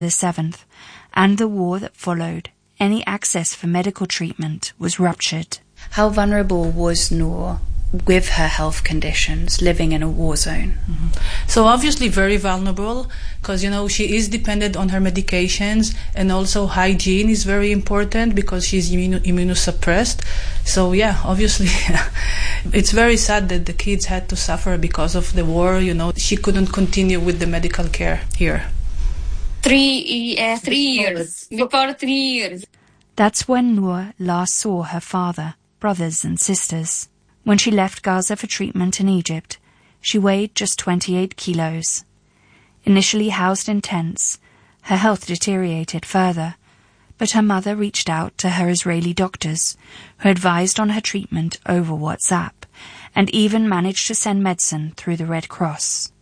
7th, and the war that followed, any access for medical treatment was ruptured. How vulnerable was Noor with her health conditions living in a war zone? So obviously very vulnerable because, she is dependent on her medications, and also hygiene is very important because she's immunosuppressed. So yeah, obviously it's very sad that the kids had to suffer because of the war. She couldn't continue with the medical care here. 3 years. Before 3 years. That's when Noor last saw her father, brothers and sisters. When she left Gaza for treatment in Egypt, she weighed just 28 kilos. Initially housed in tents, her health deteriorated further, but her mother reached out to her Israeli doctors, who advised on her treatment over WhatsApp, and even managed to send medicine through the Red Cross.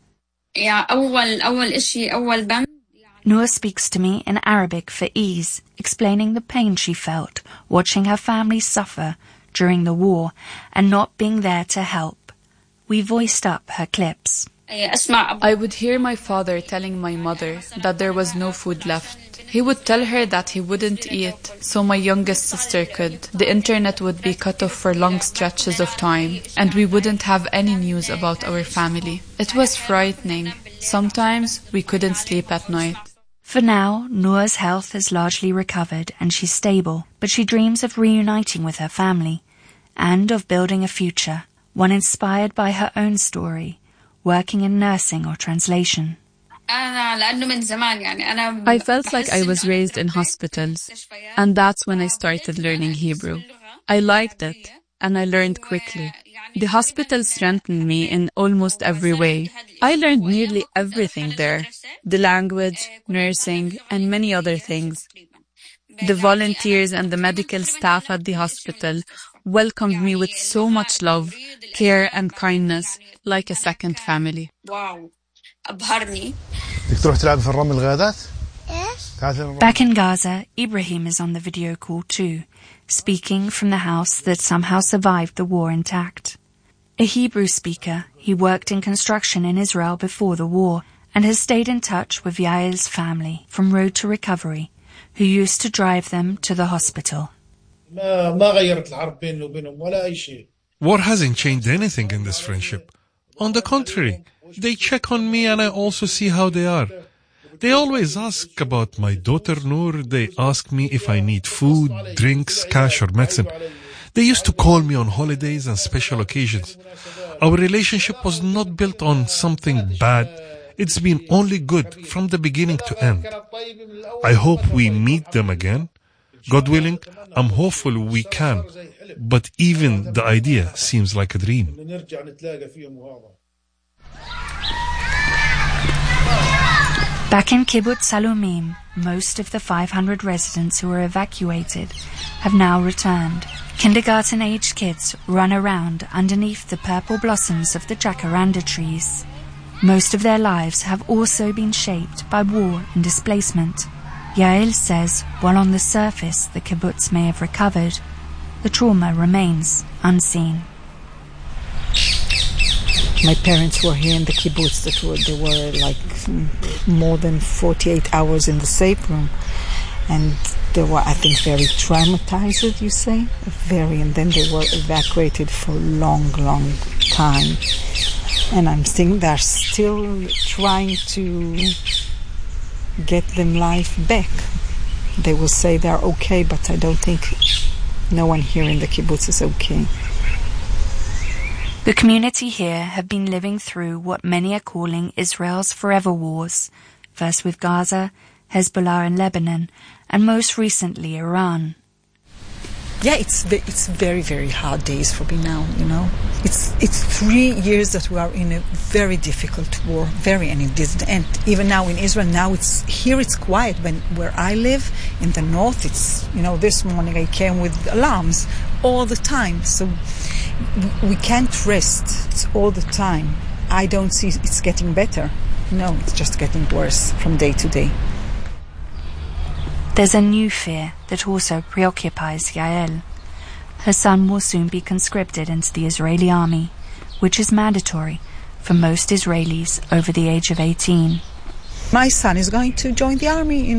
Noor speaks to me in Arabic for ease, explaining the pain she felt watching her family suffer during the war and not being there to help. We voiced up her clips. I would hear my father telling my mother that there was no food left. He would tell her that he wouldn't eat, so my youngest sister could. The internet would be cut off for long stretches of time, and we wouldn't have any news about our family. It was frightening. Sometimes we couldn't sleep at night. For now, Noor's health has largely recovered and she's stable, but she dreams of reuniting with her family and of building a future, one inspired by her own story, working in nursing or translation. I felt like I was raised in hospitals, and that's when I started learning Hebrew. I liked it, and I learned quickly. The hospital strengthened me in almost every way. I learned nearly everything there: the language, nursing, and many other things. The volunteers and the medical staff at the hospital welcomed me with so much love, care, and kindness, like a second family. Back in Gaza, Ibrahim is on the video call too, speaking from the house that somehow survived the war intact. A Hebrew speaker, he worked in construction in Israel before the war and has stayed in touch with Yael's family from Road to Recovery, who used to drive them to the hospital. War hasn't changed anything in this friendship. On the contrary, they check on me and I also see how they are. They always ask about my daughter Noor. They ask me if I need food, drinks, cash or medicine. They used to call me on holidays and special occasions. Our relationship was not built on something bad. It's been only good from the beginning to end. I hope we meet them again. God willing, I'm hopeful we can. But even the idea seems like a dream. Back in Kibbutz Salomim, most of the 500 residents who were evacuated have now returned. Kindergarten-aged kids run around underneath the purple blossoms of the jacaranda trees. Most of their lives have also been shaped by war and displacement. Yael says while on the surface the kibbutz may have recovered, the trauma remains unseen. My parents were here in the kibbutz. They were like more than 48 hours in the safe room. And they were, I think, very traumatized, you say? And then they were evacuated for a long, long time. And I'm thinking they're still trying to get them life back. They will say they're okay, but I don't think no one here in the kibbutz is okay. The community here have been living through what many are calling Israel's forever wars, first with Gaza, Hezbollah in Lebanon, and most recently Iran. Yeah, it's very, very hard days for me now, you know. It's 3 years that we are in a very difficult war, and it didn't end. Even now in Israel, now it's quiet. Where I live in the north, it's, this morning I came with alarms all the time. So we can't rest. It's all the time. I don't see it's getting better. No, it's just getting worse from day to day. There's a new fear that also preoccupies Yael. Her son will soon be conscripted into the Israeli army, which is mandatory for most Israelis over the age of 18. My son is going to join the army in